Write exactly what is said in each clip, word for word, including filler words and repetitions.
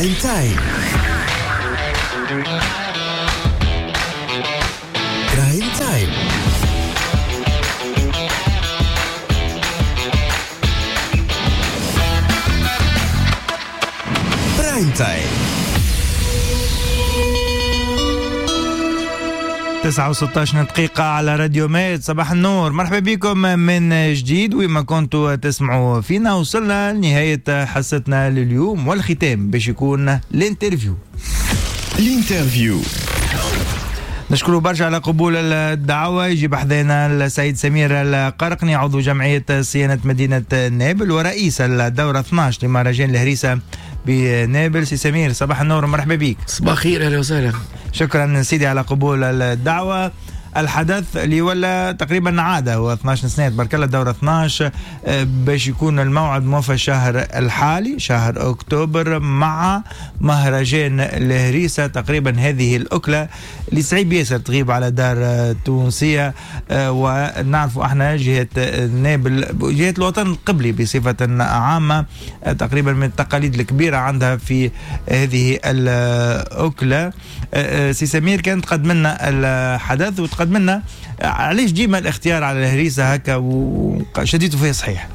برايم تايم. برايم تايم. برايم تايم. تسعة وستة عشر دقيقة على راديو ميت. صباح النور، مرحبا بكم من جديد وما كنتوا تسمعوا فينا. وصلنا لنهاية حصتنا لليوم والختام باش يكون الانترفيو. الانترفيو نشكره برشا على قبول الدعوة. يجي بحذنا السيد سمير القرقني، عضو جمعية صيانة مدينة نابل ورئيس الدورة اثني عشر لمهرجان الهريسة بنابل. سي سمير صباح النور، مرحبا بك. صباح خير، اهلا وسهلا. شكرا سيدي على قبول الدعوة. الحدث اللي ولا تقريبا عادة هو اثني عشر سنة تبارك الله الدورة اثني عشر، باش يكون الموعد موفى الشهر الحالي شهر أكتوبر مع مهرجان الهريسة. تقريبا هذه الأكلة اللي صعيب ياسر تغيب على دار تونسية، ونعرف احنا جهة نابل جهة الوطن القبلي بصفة عامة تقريبا من التقاليد الكبيرة عندها في هذه الأكلة. سي سمير كان تقدم لنا الحدث وتقدم لنا علاش ديما الاختيار على الهريسة هكا وشديتوا فيها صحيح؟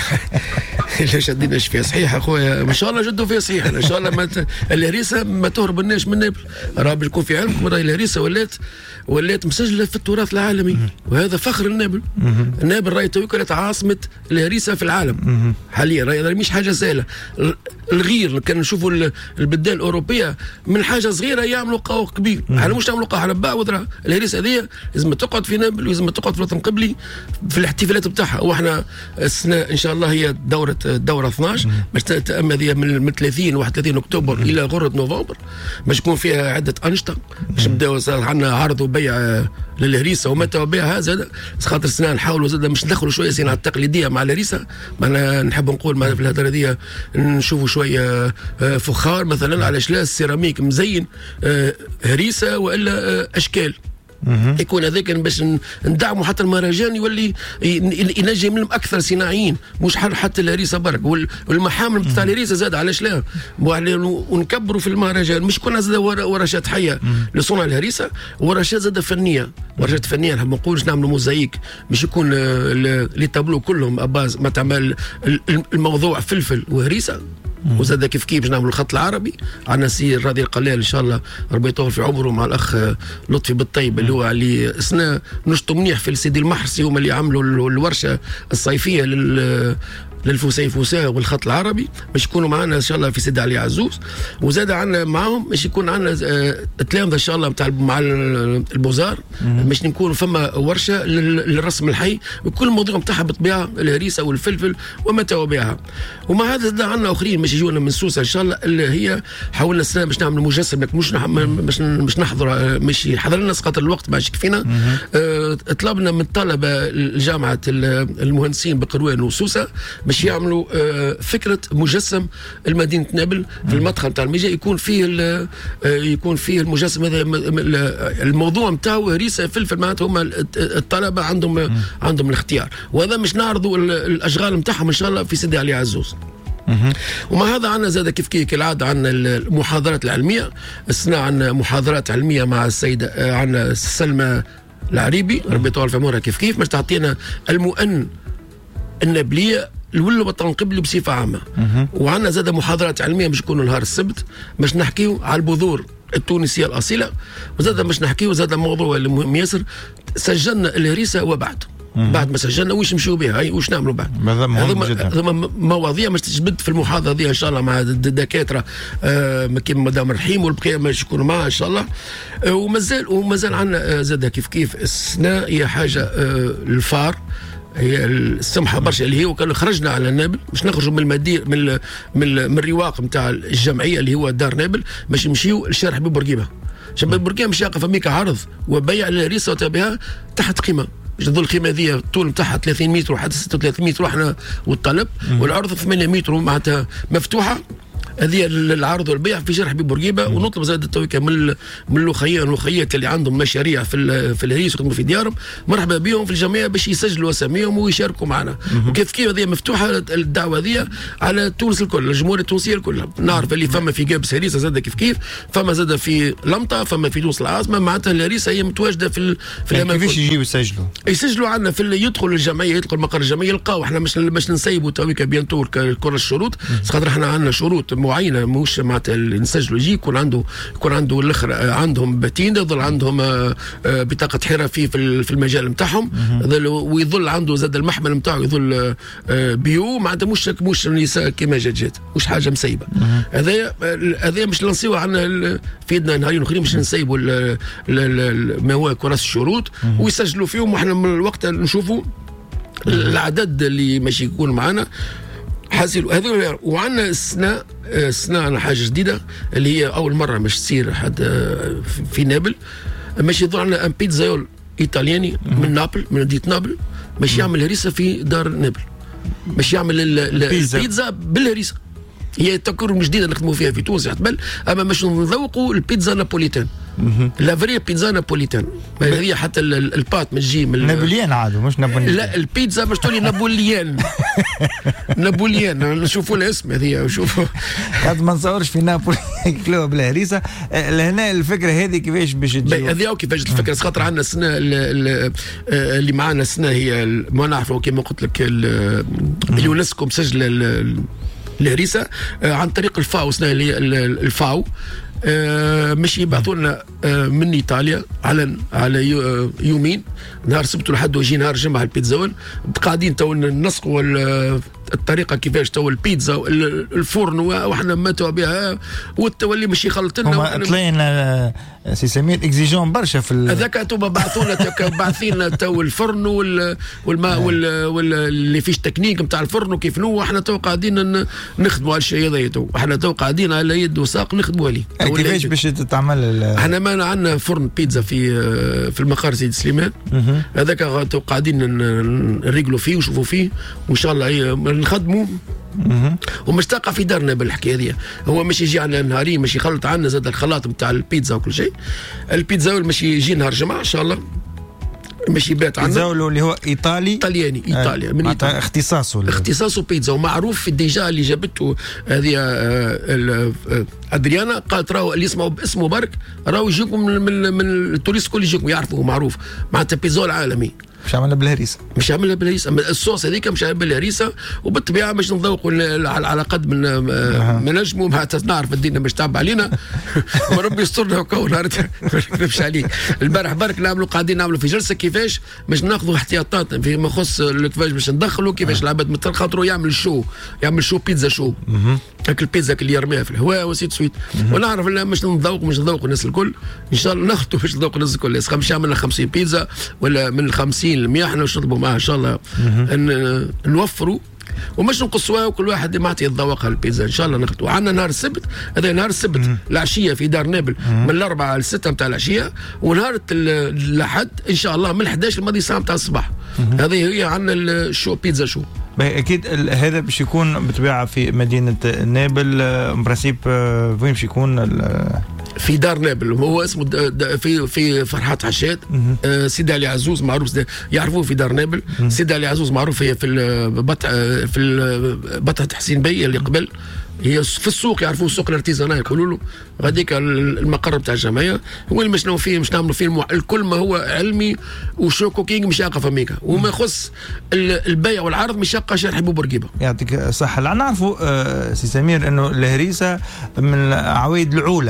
لا شديناش فيها صحيح اخويا، ما شاء الله جدوا فيها صحيح ان شاء الله. ما ت... الهريسة ما تهرب الناس من نابل، راه بيكون في علمكم راهي الهريسة ولات ولات مسجلة في التراث العالمي، وهذا فخر النابل. النابل راهي تويك ولات عاصمة الهريسة في العالم حاليا، راهي مش حاجة سهلة. الغير كان نشوفوا البلدان الأوروبية من حاجة صغيرة يعملوا قوق كبير، احنا مش نعملوا قهر بعوض. راه الهريسة هذه لازم تقعد في نابل ولازم تقعد في الوطن القبلي في الاحتفالات بتاعها. واحنا السنة ان شاء الله هي دورة دورة اثني عشر باش تتم هذه من ثلاثين واحد وثلاثين اكتوبر الى غرة نوفمبر، باش يكون فيها عدة أنشطة. باش نبداو عندنا عرض وبيع للهريسة وما توابعها زاد، خاطر السنة نحاولوا زاد مش ندخلوا شوية الصناعة التقليدية مع الهريسة. معنا نحب نقول معنا في الهدرة دي نشوفوا شوية فخار مثلا، علاش لا السيراميك مزين هريسة والا اشكال يكون هذاك باش ندعموا حتى المهرجان يولي ينجم لهم اكثر صناعيين، مش حتى الهريسه برك والمحامل بتاع الهريسه زاد. علاش لا ونكبروا في المهرجان، مش كنا زاد ورشات حيه لصنع الهريسه، ورشات زاد فنيه، ورشات فنيه نحب نقول نعملوا موزايك مش يكون لي تابلو كلهم اباز ما تعمل الموضوع فلفل وهريسه. وزاد كيف كيف باش نعملوا الخط العربي. عندنا سي راضي القلال ان شاء الله ربي يطول في عمره مع الاخ لطفي بالطيب اللي هو اللي سنة نشطوا منيح في السيدي المحرسي، هما اللي عملوا الورشه الصيفيه لل للفوسين فوساه والخط العربي باش يكونوا معنا ان شاء الله في سيدي علي عزوز. وزاد عندنا معاهم باش يكون عندنا التلامذه ان شاء الله بتاع مع البوزار باش نكون فما ورشه للرسم الحي وكل الموضوع بتاعها بالطبيعه الهريسه والفلفل وما توابعها. ومع هذا زاد عندنا اخرين باش يجونا من سوسه ان شاء الله اللي هي حاولنا السنه باش نعمل مجسم مش باش مش نحضر مش حضر لنا خاطر الوقت ماشي كفينا. أه طلبنا من طلبه جامعه المهندسين بقروان وسوسه باش يعملوا فكره مجسم المدينه نابل في المدخل تاع الميجا، يكون فيه يكون فيه المجسم هذا الموضوع نتاعو هريسه فلفل. معناتها هما الطلبه عندهم عندهم الاختيار، وهذا مش نعرضوا الاشغال نتاعهم ان شاء الله في سيدي علي عزوز. ومع هذا عندنا زاد كيف كيف كالعاده عندنا المحاضرات العلميه. السنه عندنا محاضرات علميه مع السيده عندنا سلمى العريبي ربي يطول في عمرها كيف كيف باش تعطينا المؤن النابليه الوطن القبلي بصفه عامه. وعندنا زاد محاضرات علميه باش يكونوا نهار السبت باش نحكيو على البذور التونسيه الاصيله، وزاد باش نحكيو زاد موضوع المهم ياسر سجلنا الهريسه وبعد بعد ما سجلنا وش نمشيو بها هاي وش نعملوا بعد. هذا مواضيع مش تجبد في المحاضره دي ان شاء الله مع الدكاتره آه كيما مدام رحيم والبقيه باش يكونوا معها ان شاء الله. آه ومازال ومازال عندنا زاد كيف كيف السنه هي حاجه آه الفار هي السمحه برشا اللي هي وكان خرجنا على نابل باش نخرجوا من المدير من ال من, ال من الرواق نتاع الجمعيه اللي هو دار نابل باش نمشيو لشارع حبيب بورقيبه. شباب بورقيبه مش يقف فميك عرض وبيع الهريسه وتابعها تحت قيمه باش تظل القيمه ذي الطول نتاعها ثلاثين متر وحتى ستة وثلاثين متر واحنا والطلب والعرض ثمانية متر معناتها مفتوحه هذه العرض والبيع في شارع حبيب بورقيبه. ونطلب زاد التويكا من من الاخويا والاخويات اللي عندهم مشاريع في في الهريس ويخدموا في ديارهم، مرحبا بهم في الجمعيه باش يسجلوا اساميهم ويشاركوا معنا. وكيف كيف هذه مفتوحه الدعوه هذه على تونس الكل، الجمهوريه التونسيه الكل. نعرف اللي فما في قابس هريسه زاد كيف كيف، فما زاد في لمطه، فما في تونس العاصمه. معناتها الهريسه هي متواجده في في يعني كيفاش يجيو يسجلوا؟ يسجلوا عندنا في يدخل الجمعيه، يدخل مقر الجمعيه يلقاو. احنا مش باش نسيبوا تويكا بيانتو كل الشروط، خاطر احنا عندنا شروط معينه، مش معناتها اللي نسجلوا يجي يكون عنده يكون عنده الاخر عندهم باتين، يظل عندهم بطاقه حرفي في في المجال نتاعهم، ويظل عنده زاد المحمل نتاعو يظل بيو، معناتها مش مش النساء كما جات جات، مش حاجه مسيبه. هذايا هذايا مش نسيو عندنا في يدنا نهارين اخرين مش نسيبوا ما هو كراس الشروط ويسجلوا فيهم، واحنا من الوقت نشوفوا العدد اللي ماشي يكون معنا حاسيل هذول. وعندنا السنه السنه عندنا حاجه جديده اللي هي اول مره مش تصير حد في نابل، ماشي يظهر لنا ان بيتزايول ايطالياني من نابل، من مدينه نابل، ماشي يعمل هريسه في دار نابل، ماشي يعمل البيتزا بالهريسه. هي تجربه جديده نخدموا فيها في تونس قبل، اما باش نذوقوا البيتزا نابوليتان، لا فري بيتزا نابوليتان. هي حتى البات ما تجي من نابوليان عادوا مش نابوليان. لا البيتزا باش تولي نابوليان. نابوليان نشوفوا الاسم هذه شوفوا قد ما نصورش في نابولي ياكلوها بالهريسه. لهنا الفكره هذه كيفاش باش تجي؟ هذه كيفاش الفكره خاطر عندنا السنه اللي معنا السنه هي ما نعرفوا كما قلت لك اليونسكو مسجله الهريسه عن طريق الفاو، سنه اللي الفاو مش يبعثوا لنا من ايطاليا على على يومين، نهار سبت والحد ويجي نهار جمعه البيتزاون. قاعدين تو نسقوا الطريقه كيفاش تو البيتزا الفرن واحنا ماتوا بها، والتولي مش يخلط لنا. هما طلعنا سي سمير اكزيجون برشا في هذاك تو بعثوا لنا باعثين تو الفرن والماء واللي فيش تكنيك نتاع الفرن وكيف نو، احنا تو قاعدين نخدموا على الشيء هذا، تو احنا تو قاعدين على يد وساق نخدموا عليه. كيفاش باش تتعمل؟ احنا ما عندنا فرن بيتزا في في المقر سيدي سليمان، هذاك قاعدين نريقلوا فيه ونشوفوا فيه وان شاء الله نخدموا. ومش تلقى في دارنا بالحكايه هذه، هو مش يجي عندنا نهارين، مش يخلط عندنا زاد الخلاط نتاع البيتزا وكل شيء. البيتزا مش يجي نهار جمعه ان شاء الله، مش يبات عندنا بيتزا اللي هو ايطالي ايطالياني ايطاليا من ايطاليا، اختصاصه اختصاصه بيتزا، ومعروف ديجا اللي جابته هذه ادريانا قالت راهو اللي اسمه باسمه برك راهو يجيكم من من, من التوريست الكل يجيكم يعرفوه، معروف معناتها بيتزا العالمي. مش عملها بالهريسه، مش عملها بالهريسه، الصوص هذيك مش عملها بالهريسه، وبالطبيعه باش نذوقوا على قد من ما نجموا، نعرف الدين باش تعب علينا وربي يسترنا وكون ما نكذبش عليك. البارح برك نعملوا قاعدين نعملوا في جلسه كيفاش باش ناخذوا احتياطات فيما يخص كيفاش باش ندخلوا، كيفاش العباد مثل خاطروا يعمل شو يعمل شو بيتزا شو هاك البيتزا اللي يرميها في الهواء وسيت سويت. ونعرف لا مش نذوق مش نذوق الناس الكل ان شاء الله، ناخذوا باش نذوق الناس الكل. مش عملنا خمسين بيتزا ولا من الخمسين المية احنا واش نطلبوا معاه ان شاء الله ان نوفروا ومش نقصوها، وكل واحد ما يتذوقها البيتزا ان شاء الله ناخذوا. عندنا نهار السبت، هذا نهار السبت العشيه في دار نابل من الاربعه للسته نتاع العشيه، ونهار الاحد ان شاء الله من الحداش الماضي ساعه نتاع الصباح. هذه هي عندنا الشو بيتزا شو. اكيد هذا باش يكون بطبيعه في مدينه نابل، برانسيب وين باش يكون؟ في دار نابل، هو اسمه في في فرحات عشاد. آه سيدي علي عزوز معروف يعرفوه في دار نابل. سيدي علي عزوز معروف هي في البطح في بطحه حسين بي اللي قبل، هي في السوق يعرفوه السوق الارتيزانال يقولوا له، غاديك المقر بتاع الجمعيه هو اللي مش فيه مش نعملوا فيه المو... الكل ما هو علمي وشو كوكينج مش يقف اميكا، وما يخص البيع والعرض مش يبقى شارع حبوب بورقيبه. يعطيك الصحه. لا نعرفوا آه سي سمير انه الهريسه من العوايد العولة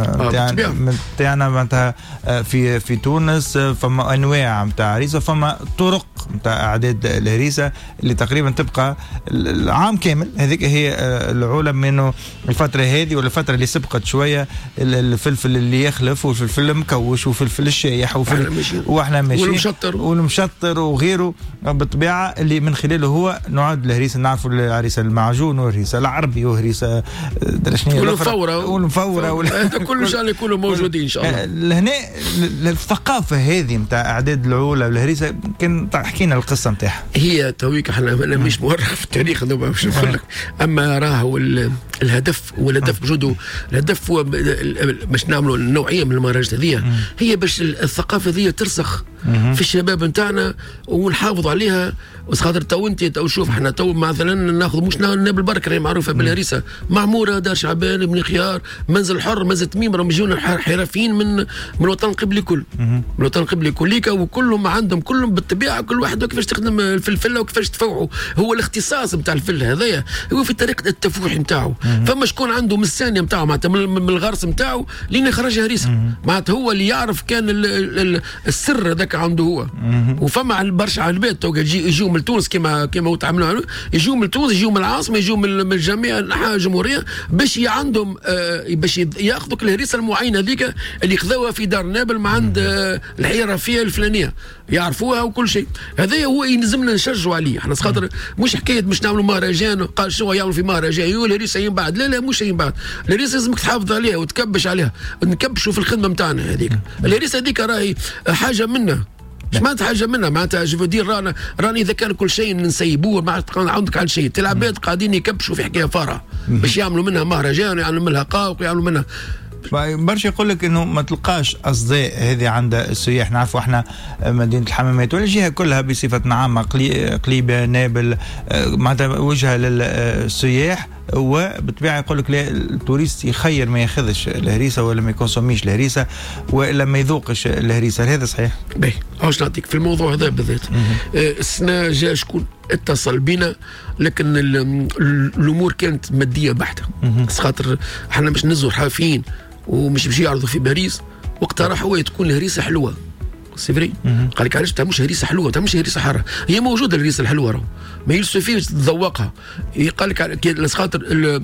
آه تاعنا معناتها آه في في تونس، فما انواع نتاع هريسه، فما طرق نتاع اعداد الهريسه اللي تقريبا تبقى العام كامل. هذيك هي آه العولة منه الفتره هذه ولا الفتره اللي سبقت شويه، الفلفل اللي يخلف والفلفل المكوش وفلفل الشايح واحنا ماشيين والمشطر والمشطر وغيره، بالطبيعه اللي من خلاله هو نعد الهريسه. نعرفوا الهريسه المعجون والهريسه العربي وهريسه درشنيه والمفوره والمفوره هذا كله ان شاء الله يكونوا موجودين ان شاء الله. لهنا الثقافه هذه نتاع اعداد العولة والهريسه كان تحكي احكي لنا القصه نتاعها. هي تويك احنا انا مش مؤرخ في التاريخ هذا باش نقول لك، اما راه الهدف هو الهدف بجوده. الهدف هو باش نعملوا النوعيه من المهرجانات هذه هي باش الثقافه هذه ترسخ في الشباب نتاعنا ونحافظوا عليها. خاطر تو انت تو شوف احنا تو مثلا ناخذ مش نابل برك راهي معروفه بالهريسه، معموره، دار شعبان، بن خيار، منزل حر، منزل تميم، راهم يجونا حرفيين من من الوطن القبلي كل من الوطن القبلي كليك، وكلهم عندهم كلهم بالطبيعه كل واحد كيفاش تخدم الفلفله وكيفاش تفوحوا. هو الاختصاص نتاع الفل هذايا هو في طريقه التفويح نتاعو. فما شكون عنده من الثانيه نتاعو معناتها من الغرس نتاعو لين يخرج هريسه، معناتها هو اللي يعرف كان ال ال السر هذاك عنده هو. وفما برشا عباد تو يجيو من تونس كما كما تعملوا، يجيو من تونس، يجيو من العاصمه، يجيو من الجميع انحاء الجمهوريه باش عندهم آه باش ياخذوا الهريسه المعينه هذيك اللي خذوها في دار نابل مع عند آه الحرفيه الفلانيه، يعرفوها وكل شيء. هذا هو يلزمنا نشجعوا عليه احنا، خاطر مش حكايه باش نعملوا مهرجان قال شو يعملوا في مهرجان يقول الهريسه يم بعد، لا لا مش يم بعد، الهريسه لازمك تحافظ عليها وتكبش عليها، نكبشوا في الخدمه نتاعنا هذيك. الهريسه هذيك راهي حاجه منا، مش معناتها حاجه منها، معناتها جو دير رانا راني اذا كان كل شيء نسيبوه ما عندك على شيء. العباد قاعدين يكبشوا في حكايه فارغه باش يعملوا منها مهرجان ويعملوا منها قاق ويعملوا منها برشا. يقول لك انه ما تلقاش اصداء هذه عند السياح. نعرفوا احنا مدينه الحمامات ولا الجهه كلها بصفه عامه قليبه نابل معناتها وجهه للسياح، وبالطبيعه يقول لك لا التوريست يخير ما ياخذش الهريسه ولا ما يكونسوميش الهريسه ولا ما يذوقش الهريسه. هل هذا صحيح؟ باهي عاوش نعطيك في الموضوع هذا بالذات. السنه جا شكون اتصل بنا لكن الامور كانت ماديه بحته، خاطر احنا مش نزور حافيين ومش باش يعرضوا في باريس، واقترح هو تكون الهريسه حلوه سيفري. قال لك علاش تعملش هريسه حلوه، تعملش هريسه حاره، هي موجوده الهريسه الحلوه راهو ما يلسفيش تذوقها. قال لك خاطر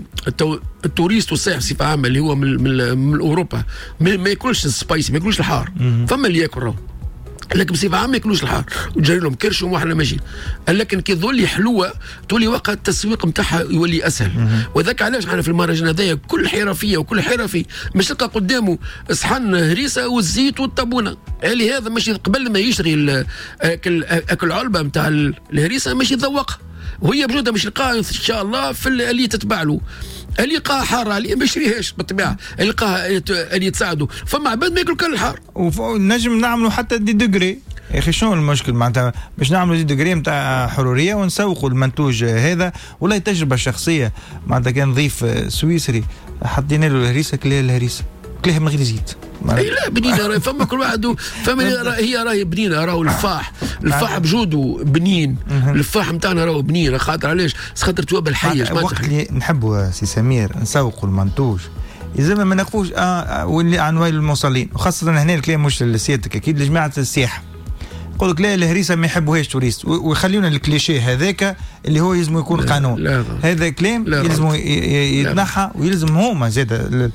التوريست والسائح بصفه عامه اللي هو من, من, من اوروبا ما ياكلش السبايسي، ما ياكلش الحار، فما اللي ياكل راهو لكن بصفه عامه ما ياكلوش الحار وجاي لهم كرشهم واحنا ماشيين. لكن كي تظل حلوه تولي وقت التسويق نتاعها يولي اسهل. وذاك علاش احنا في المهرجان هذايا كل حرفيه وكل حرفي مش تلقى قدامه صحن هريسه والزيت والطابونه. اللي هذا ماشي قبل ما يشري اكل اكل علبه نتاع الهريسه ماشي يتذوقها، وهي بجوده مش يلقاها ان شاء الله في اللي تتباع له. اللي يلقاها حار عليه ما يشريهاش بالطبيعه، اللي يلقاها اللي تساعده. فما عباد ما ياكل كل الحار. ونجم نعملوا حتى دي دوغري يا اخي. شنو المشكل معناتها باش نعملوا دي دوغري نتاع حروريه ونسوقوا المنتوج هذا؟ ولا تجربه شخصيه معناتها كان ضيف سويسري حطينا له الهريسه كلها الهريسه كلها من غير زيت. اي لا بنينه فما كل واحد فما هي راهي بنينه. راهو الفاح الفاح بجوده بنين، الفاح نتاعنا راهو بنين. خاطر علاش؟ خاطر تواب الحي. وقت اللي نحبوا سي سمير نسوقوا المنتوج يلزم ما نقفوش اه واللي عن ويل الموصلين، وخاصه هنا الكلام مش لسيادتك اكيد لجماعه السياحه. يقول لك لا الهريسه ما يحبوهاش توريست ويخليونا الكليشيه هذاك اللي هو يلزم يكون لا قانون. لا هذا كلام يلزم يتنحى، ويلزم هما زاد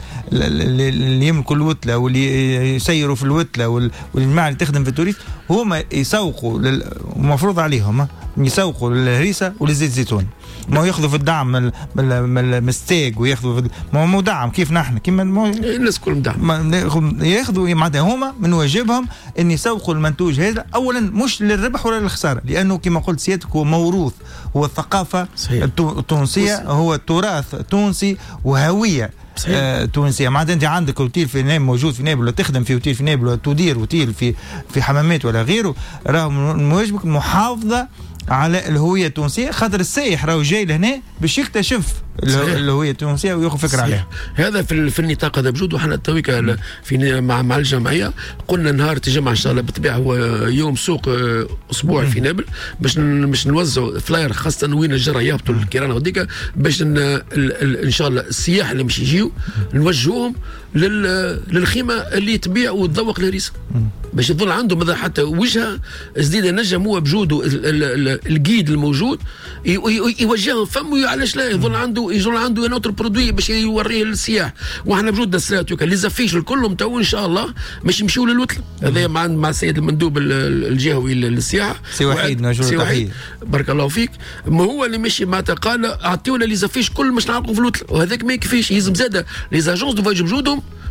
اللي يملكوا الوتله واللي يسيروا في الوتله والجماعه اللي تخدم في التوريست هما يسوقوا المفروض عليهم يسوقوا للهريسه ولزيت الزيتون. ما ياخذوا في الدعم من من الستيك وياخذوا في ما هو دعم كيف نحن كيما الناس كلهم دعم ياخذوا معناتها هما من واجبهم ان يسوقوا المنتوج هذا اولا مش للربح ولا للخساره، لانه كما قلت سيادتك هو موروث، هو الثقافه التونسيه، هو التراث التونسي وهويه آه تونسيه. معناتها انت عندك اوتيل في نابل موجود في نابل ولا تخدم في اوتيل في نابل ولا تدير اوتيل في في حمامات ولا غيره، راه من واجبك المحافظه على الهويه التونسيه، خاطر السائح راهو جاي لهنا باش يكتشف الهويه التونسيه وياخذ فكره عليها. هذا في في النطاق هذا بجوده. احنا تويك في مع مع الجمعيه قلنا نهار الجمعه ان شاء الله بالطبيعه هو يوم سوق اسبوعي في نابل باش باش نوزعوا فلاير خاصه وين الجرى يهبطوا الكيران وديك باش ان شاء الله السياح اللي مش يجيو نوجهوهم للخيمه اللي تبيع وتذوق الهريسه باش يظل عندهم هذا حتى وجهه جديده. نجم هو بجوده الجيد الموجود يوجههم فم علاش لا يظل عنده يظل عنده نوتر برودوي باش يوريه للسياح. وحنا بجودنا السلات اللي زفيش الكلهم تو ان شاء الله باش يمشيوا للوتله. هذا مع مع السيد المندوب الجهوي للسياحه سي وحيد نجور تحيه بارك الله فيك. ما هو اللي ماشي معناتها قال اعطيونا اللي زفيش كل مش نعرفوا في الوتله، وهذاك ما يكفيش. يلزم زاده لي زاجونس دو فواياج بجودهم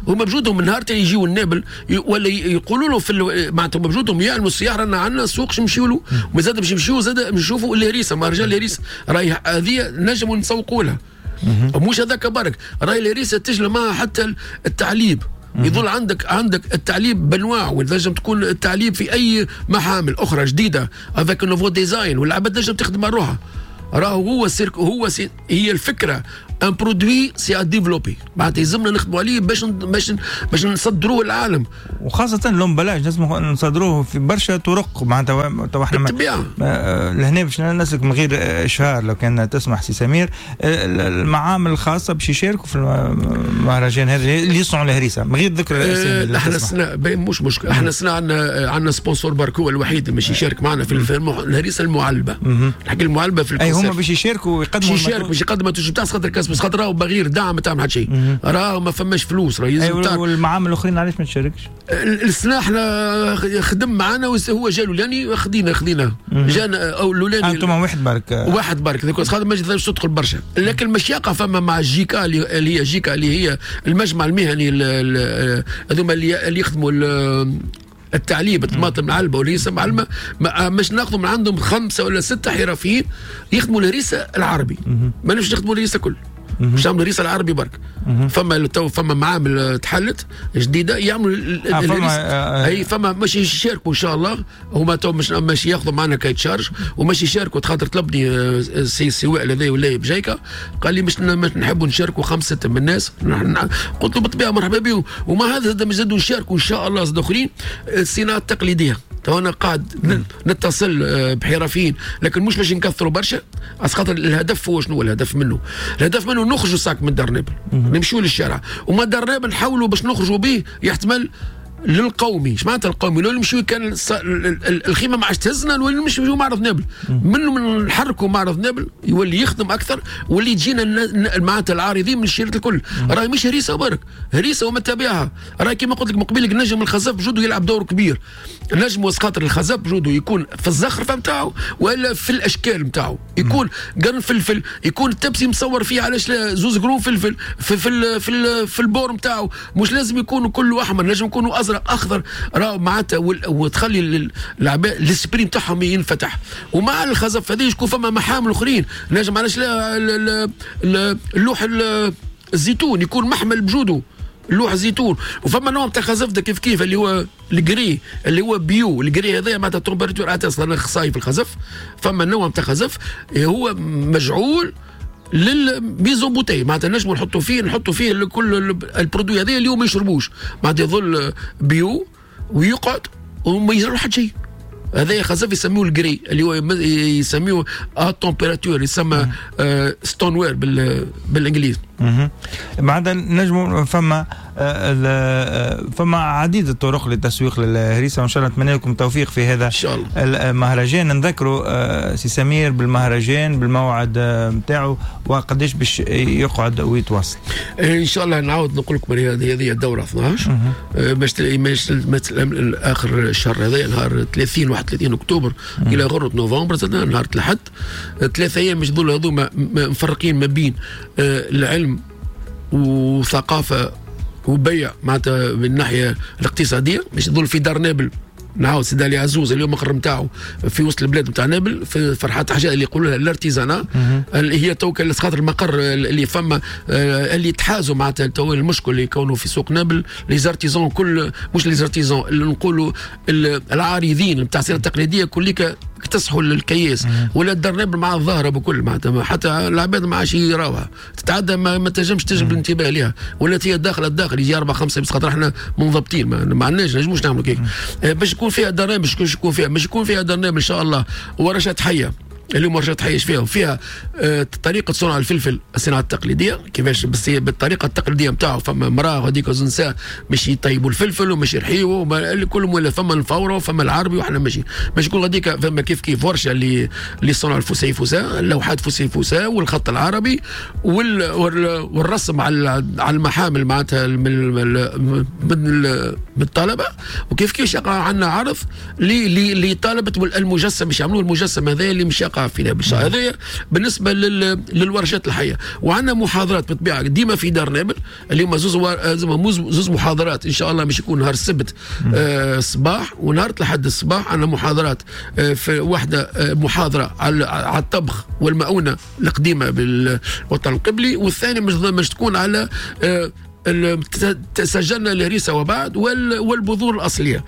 هما بجودهم من نهار يجيو النابل ولا يقولوا له في معناتها بجودهم يعلموا السياح رانا عندنا سوق باش نمشيو له ومازال باش نمشيو زاد نشوفوا الهريسه مهرجان الهريسه راهي هذه نجموا نسوقوا لها مش هذاك برك راهي الهريسه تجلى معها حتى التعليب يظل عندك عندك التعليب بانواع ولازم تكون التعليب في اي محامل اخرى جديده افيك نوفو ديزاين والعباد لازم تخدم على روحها راهو هو سيرك هو سي هي الفكره ان برودوي سي ا ديفلوبي معناتها يلزمنا نخدموا عليه باش باش باش نصدروه للعالم وخاصه لومبلاج لازم نصدروه في برشا طرق معناتها تو احنا بالطبيعه لهنا باش نسلك من غير اشهار لو كان تسمح سي سمير المعامل الخاصه باش يشاركوا في المهرجان هذا اللي يصنعوا الهريسه من غير ذكر الاسامي. احنا سنا مش مشكله احنا سنا عندنا عندنا سبونسور برك هو الوحيد اللي باش يشارك معنا في الهريسه المعلبه نحكي المعلبه في اي هما باش يشاركوا ويقدموا باش يشاركوا باش يقدموا تاع خاطر كاس بس خاطر راهو بغير دعم تاع حتى شيء راهو ما فماش فلوس راهو يلزم أيوة والمعامل الاخرين علاش ما تشاركش؟ السنه احنا خدم معنا هو جا الاولاني خدينا خدينا جانا او الاولاني انتم واحد برك واحد برك خاطر ما تقدرش تدخل برشا لكن مش يقع فما مع جيكا اللي هي جيكا اللي هي المجمع المهني هذوما اللي, اللي يخدموا التعليب الطماطم العلبه والهريسه معلمه مش ناخذوا من عندهم خمسه ولا سته حرفيين يخدموا الهريسه العربي ما نمشي نخدموا الهريسه كل مش يعملوا الهريسه العربي برك فما تو فما معامل تحلت جديده يعملوا آه الهريسه آه اي فما ماشي يشاركوا ان شاء الله هما تو مش ماشي ياخذوا معنا كاي تشارج وماشي يشاركوا خاطر طلبني سي سواء هذا ولا بجايكا قال لي مش نحبوا نشاركوا خمسه سته من الناس قلت له بالطبيعه مرحبا بهم وما هذا مش زادوا نشاركوا ان شاء الله زاد اخرين الصناعه التقليديه تو انا قاعد نتصل بحرفيين لكن مش باش نكثروا برشا خاطر الهدف هو شنو الهدف منه الهدف منه نخرجوا ساك من دار نابل نمشوا للشارع وما دار نابل نحاولوا باش نخرجوا به يحتمل للقومي ايش معناتها القومي لو نمشيو كان الخيمه ما عادش تهزنا نولي نمشيو معرض نابل منه من نحركوا معرض نابل يولي يخدم اكثر واللي تجينا معناتها العارضين من الشريط الكل راهي مش هريسه برك هريسه وما تابعها راهي كما قلت لك مقبلك نجم الخزف بجوده يلعب دور كبير نجم خاطر الخزف بجوده يكون في الزخرفه نتاعو ولا في الاشكال نتاعو يكون قرن فلفل يكون التبسي مصور فيه علاش لا زوز قرون فلفل في في في, في البور نتاعو مش لازم يكونوا كله احمر نجم يكونوا ازرق اخضر راهو معناتها وتخلي العباء السبري نتاعهم ينفتح ومع الخزف هذه يكون فما محامل اخرين نجم علاش لا اللوح الزيتون يكون محمل بجوده اللوح الزيتون وفما نوع تاع خزف ده كيف كيف اللي هو الجري اللي هو بيو الجري هذا معناتها تمبراتور عاد انا خصاي في الخزف فما نوع تاع خزف هو مجعول للميزون بوتي معناتها نجموا نحطوا فيه نحطوا فيه كل البرودوي هذا اللي هو ما يشربوش معناتها يظل بيو ويقعد وما يجرى حتى شيء هذا خزف يسموه الجري اللي هو يسموه ا تمبراتور يسمى آه ستون وير بالانجليزي بعد نجموا فما فما عديد الطرق للتسويق للهريسه وان شاء الله نتمنى لكم توفيق في هذا إن شاء الله. المهرجان نذكروا سي سمير بالمهرجان بالموعد نتاعو وقداش باش يقعد ويتواصل ان شاء الله نعاود نقول لكم هذه هذه الدوره اثناش باش مثل اخر الشهر هذا نهار ثلاثين واحد وثلاثين اكتوبر الى غره نوفمبر زدنا نهار الأحد ثلاثة ايام مش ذول هذوما مفرقين ما بين العلم وثقافه وبيع معناتها من الناحيه الاقتصاديه مش يظل في دار نابل نعاود سيدي علي عزوز اليوم المقر نتاعو في وسط البلاد نتاع نابل في فرحات حاجه اللي يقولوا لها الارتيزانا اللي هي تو خاطر المقر اللي فما اللي تحازوا معناتها تو المشكل اللي يكونوا في سوق نابل لي زارتيزون كل مش لي زارتيزون اللي نقولوا العارضين نتاع السيره التقليديه كليك اكتسحوا الكياس ولا الدار نابل مع الظاهره بكل معناتها حتى العباد ما عادش يراوها تتعدى ما, ما تنجمش تجلب الانتباه لها ولا هي داخله الداخل يجي اربعه خمسه بس خاطر احنا منضبطين ما عندناش نجموش نعملوا كيك باش يكون فيها دار نابل باش يكون فيها باش يكون فيها دار نابل ان شاء الله ورشات حيه اللي ورشات حيه فيها وفيها آه طريقه صنع الفلفل الصناعه التقليديه كيفاش بس هي بالطريقه التقليديه نتاعو فما مراه هذيك زنساء مش يطيبوا الفلفل ومش يرحيوه كلهم ولا فما الفوره وفما العربي وحنا ماشي باش يكون هذيك فما كيف كيف ورشه اللي اللي صنع الفسيفساء اللوحات فسيفساء والخط العربي وال والرسم على على المحامل معناتها من من الطلبه وكيف كيف يقع عندنا عرض لطلبه المجسم مش يعملوه المجسم هذا اللي مش يقع الثقافه في نابل. هذا بالنسبه لل... للورشات الحيه. وعندنا محاضرات بالطبيعه ديما في دار نابل اللي هما زوز و... زوز محاضرات ان شاء الله باش يكون نهار السبت آه الصباح ونهار الاحد الصباح. عندنا محاضرات آه في واحده آه محاضره على على الطبخ والمؤونه القديمه بالوطن القبلي، والثانيه مش تكون على آه سجلنا الهريسه وبعد والبذور الاصليه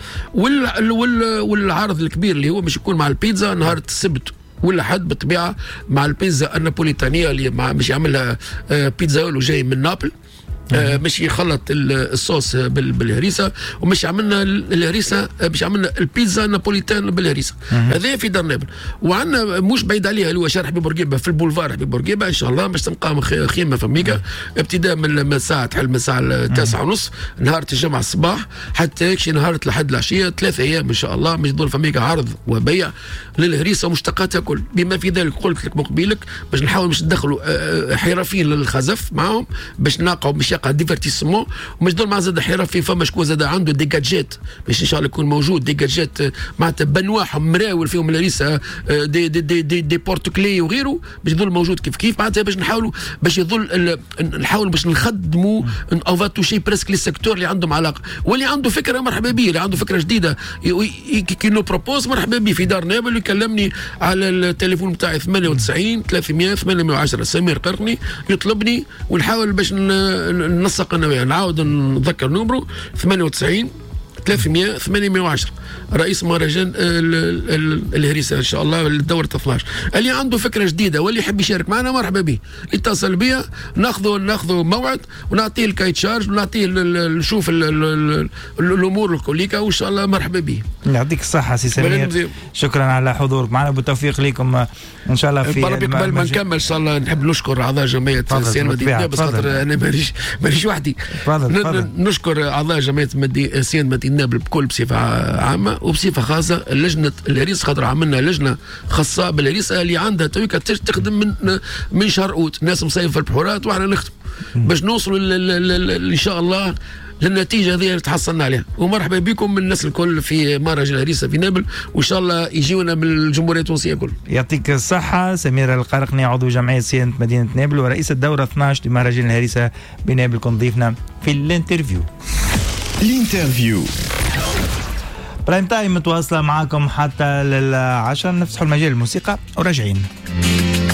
والعرض الكبير اللي هو مش يكون مع البيتزا نهار السبت ولا حد بالطبيعه مع البيتزا النابوليتانيه اللي مع مش يعملها بيتزا جاي من نابل، آه مش يخلط الصوص بالهريسه، ومش عملنا الهريسه مش عملنا البيتزا نابوليتان بالهريسه. هذا في دار نابل. وعندنا مش بعيد عليها اللي هو شارع حبيب بورقيبه في البولفار حبيب بورقيبه ان شاء الله باش تنقام خيمه فميكا ابتداء من الساعه تحل من الساعه التاسعة ونص نهار الجمعه الصباح حتى يكشي نهار الاحد العشيه، ثلاثة ايام ان شاء الله باش يدور فميكا عرض وبيع للهريسه ومشتقاتها كل. بما في ذلك قلت لك مقبلك باش نحاول باش ندخلوا حرفيين للخزف معهم باش ناقعوا باش يقع ديفيرتيسمون ومش دول مع زاد حرفي. فما شكون زاد عنده دي جادجيت باش ان شاء الله يكون موجود دي جادجيت معناتها بنواحهم مراول فيهم الهريسه دي دي دي دي, دي بورتوكلي وغيره باش يظل موجود كيف كيف معناتها باش نحاولوا باش يظل نحاولوا باش نخدموا اون فا توشي بريسك لي سيكتور اللي عندهم علاقه واللي عنده فكره مرحبا به، اللي عنده فكره جديده كي نو بروبوز مرحبا به في دار نابل. يكلمني على التليفون بتاعي ثمانية وتسعين ثلاثمية ثمانمية وعشرة سمير قرني يطلبني ونحاول باش ننسق انا وياه. نعاود نذكر نمرو ثمانية وتسعين ثلاثمية ثمانمية وعشرة رئيس مهرجان الهريسه ان شاء الله للدوره اثناش. اللي عنده فكره جديده واللي يحب يشارك معنا مرحبا به يتصل بيا ناخذوا ناخذوا موعد ونعطيه الكايت شارج ونعطيه نشوف الامور الكليكا وان شاء الله مرحبا به. يعطيك الصحه سي سمير، شكرا على حضورك معنا وبالتوفيق لكم ان شاء الله. في قبل ما نكمل ان شاء الله نحب نشكر اعضاء جمعيه سيان مدينه بس خاطر انا مانيش مانيش وحدي. نشكر اعضاء جمعيه سيان مدينه بكل بصفه عامه وبصفه خاصه لجنه الهريسه خاطر عملنا لجنه خاصه بالهريسه اللي عندها تويكا تخدم من من شهر اوت ناس مصيف في البحورات واحنا نخدم باش نوصلوا ان شاء الله للنتيجه هذه اللي تحصلنا عليها. ومرحبا بكم من الناس الكل في مهرجان الهريسه في نابل وان شاء الله يجيونا من الجمهوريه التونسيه كل. يعطيك الصحه. سمير القرقني عضو جمعيه سيانة مدينه نابل ورئيس الدوره اثناش لمهرجان الهريسه بنابل كنت ضيفنا في الانترفيو. الانترفيو برايم تايم متواصله معاكم حتى للعشر. نفتحوا المجال الموسيقى وراجعين.